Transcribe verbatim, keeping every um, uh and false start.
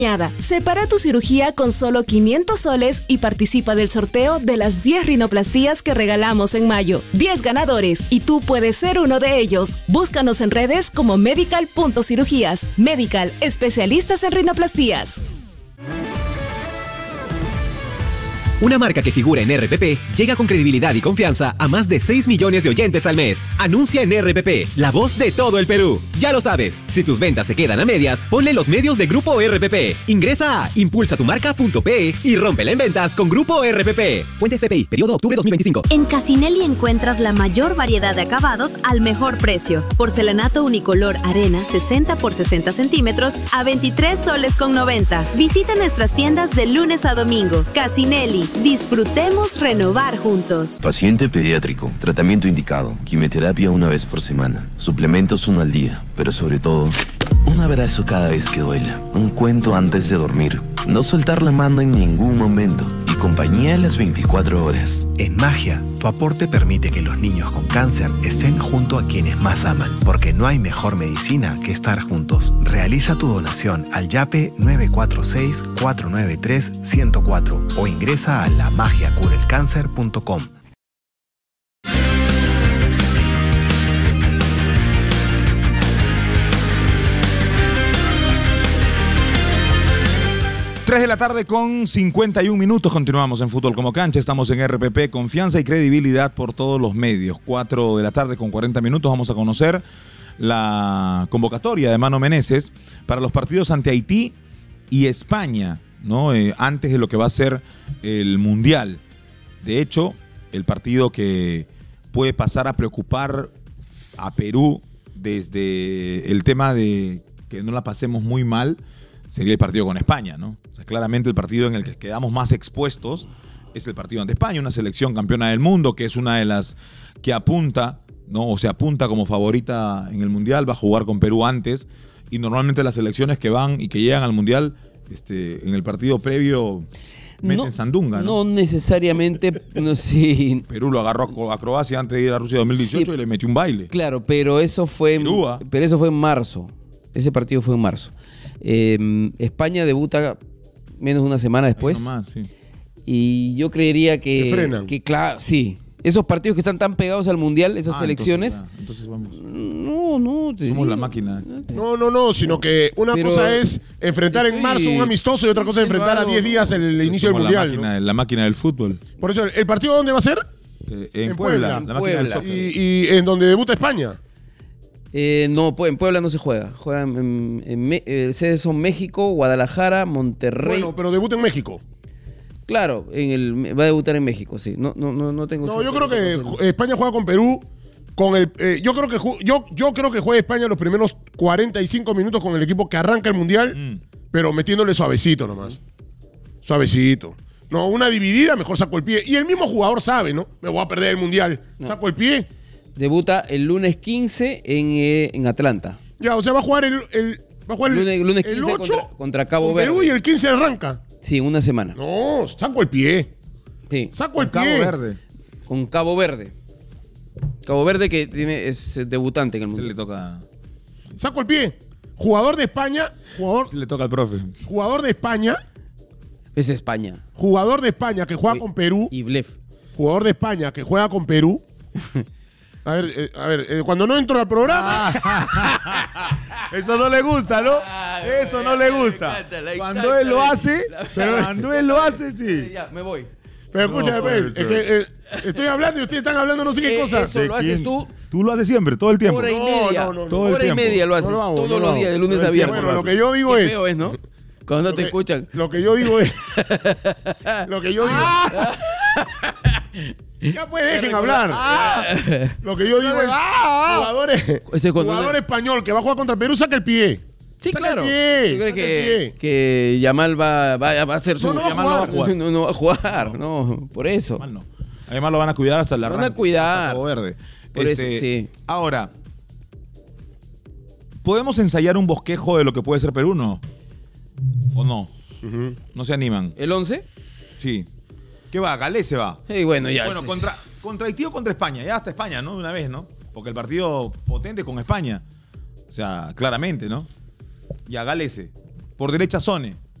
Separa tu cirugía con solo quinientos soles y participa del sorteo de las diez rinoplastías que regalamos en mayo. diez ganadores y tú puedes ser uno de ellos. Búscanos en redes como medical punto cirugías. Medical, especialistas en rinoplastías. Una marca que figura en R P P llega con credibilidad y confianza a más de seis millones de oyentes al mes. Anuncia en R P P, la voz de todo el Perú. Ya lo sabes, si tus ventas se quedan a medias, ponle los medios de Grupo R P P. Ingresa a impulsa tu marca punto pe y rómpela en ventas con Grupo R P P. Fuente C P I, periodo octubre dos mil veinticinco. En Casinelli encuentras la mayor variedad de acabados al mejor precio. Porcelanato unicolor arena sesenta por sesenta centímetros a veintitrés soles con noventa. Visita nuestras tiendas de lunes a domingo. Casinelli. Disfrutemos renovar juntos. Paciente pediátrico, tratamiento indicado, quimioterapia una vez por semana, suplementos uno al día, pero sobre todo, un abrazo cada vez que duela, un cuento antes de dormir, no soltar la mano en ningún momento y compañía a las veinticuatro horas. En Magia, tu aporte permite que los niños con cáncer estén junto a quienes más aman, porque no hay mejor medicina que estar juntos. Realiza tu donación al YAPE nueve cuatro seis, cuatro nueve tres, uno cero cuatro o ingresa a la magia cura el cáncer punto com. tres de la tarde con cincuenta y un minutos. Continuamos en Fútbol como Cancha. Estamos en R P P. Confianza y credibilidad por todos los medios. cuatro de la tarde con cuarenta minutos. Vamos a conocer la convocatoria de Mano Meneses para los partidos ante Haití y España, ¿no? Eh, antes de lo que va a ser el Mundial. De hecho, el partido que puede pasar a preocupar a Perú desde el tema de que no la pasemos muy mal sería el partido con España, ¿no? O sea, claramente el partido en el que quedamos más expuestos es el partido ante España, una selección campeona del mundo, que es una de las que apunta, ¿no? O se apunta como favorita en el Mundial, va a jugar con Perú antes, y normalmente las selecciones que van y que llegan al Mundial, este, en el partido previo meten no, sandunga, ¿no? No necesariamente, no, sí. Perú lo agarró a Croacia antes de ir a Rusia dos mil dieciocho sí, y le metió un baile. Claro, pero eso fue, en, pero eso fue en marzo. Ese partido fue en marzo. Eh, España debuta menos de una semana después. Nomás, sí. Y yo creería que, que claro, sí. Esos partidos que están tan pegados al Mundial, esas ah, selecciones. Entonces, ya, entonces vamos. No, no. Te Somos digo, la máquina. No, no, no, sino que una pero, cosa es enfrentar en marzo un amistoso y otra cosa es enfrentar a diez días el inicio del Mundial. La máquina, ¿no? La máquina del fútbol. Por eso, ¿el partido dónde va a ser? Eh, en, en Puebla. Puebla. La Puebla. Máquina del y, y en donde debuta España. Eh, no, en Puebla no se juega. Juegan en, en, en eh, sedes son México, Guadalajara, Monterrey. Bueno, pero debuta en México. Claro, en el, va a debutar en México, sí. No, no, no, no tengo. No, yo creo que España juega con Perú. Con el, eh, yo creo que yo, yo creo que juega España los primeros cuarenta y cinco minutos con el equipo que arranca el Mundial, mm. pero metiéndole suavecito nomás. Mm. Suavecito. No, una dividida, mejor saco el pie. Y el mismo jugador sabe, ¿no? Me voy a perder el Mundial. No. Saco el pie. Debuta el lunes quince en, eh, en Atlanta. Ya, o sea, va a jugar el, el, va a jugar el, lunes, lunes quince el ocho contra, contra Cabo Verde. Perú y el quince arranca. Sí, en una semana. No, saco el pie. Sí. Saco el Con pie. Cabo Verde. Con Cabo Verde. Cabo Verde que tiene, es debutante en el mundo. Se le toca. Saco el pie. Jugador de España. Jugador, Se le toca al profe. Jugador de España. Es España. Jugador de España que juega y, con Perú. Y Blef. Jugador de España que juega con Perú. A ver, eh, a ver, eh, cuando no entro al programa. Eso no le gusta, ¿no? Eso no le gusta. Cuando él lo hace, pero cuando él lo hace, sí. Ya, me voy. Pero escúchame, no, pues, es que eh, estoy hablando y ustedes están hablando no sé qué eh, cosa. Eso lo haces tú. Tú lo haces siempre, todo el tiempo. Hora y media. No, no, no, todo el hora tiempo. y media lo haces. No lo hago, todos no lo los días, de lunes a viernes. Bueno, lo que yo digo qué es. Feo es, ¿no? Cuando no te que, escuchan. Lo que yo digo es. Lo que yo digo. Ya pues dejen hablar. Ah. Lo que yo digo es. Ah, jugadores, jugador español que va a jugar contra Perú, saca el pie. Sí, saca claro. El pie, ¿Tú crees que, que Yamal va, va, va a hacer su. No, no va a jugar. No, no va a jugar, no, por eso. Yamal no. Además lo van a cuidar hasta la Lo van a cuidar. Cabo Verde. Por este, eso, sí. Ahora, ¿podemos ensayar un bosquejo de lo que puede ser Perú, no? ¿O no? Uh-huh. ¿No se animan? ¿El once? Sí. ¿Qué va? Galés se va. Sí, bueno, ya. Bueno, sí, contra, contra Haití o contra España. Ya hasta España, ¿no? De una vez, ¿no? Porque el partido potente con España. O sea, claramente, ¿no? Y a Galese. Por derecha Sone.